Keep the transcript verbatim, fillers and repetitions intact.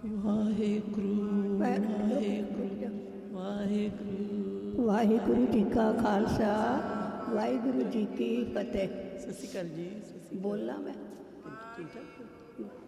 ਵਾਹਿਗੁਰੂ ਵਾਹਿਗੁਰੂ ਵਾਹਿਗੁਰੂ ਵਾਹਿਗੁਰੂ ਜੀ ਕਾ ਖਾਲਸਾ ਵਾਹਿਗੁਰੂ ਜੀ ਕੀ ਫਤਿਹ। ਸਤਿ ਸ਼੍ਰੀ ਅਕਾਲ ਜੀ। ਸਤਿ ਸ਼੍ਰੀ ਅਕਾਲ। ਬੋਲਾਂ ਮੈਂ ਠੀਕ ਠਾਕ।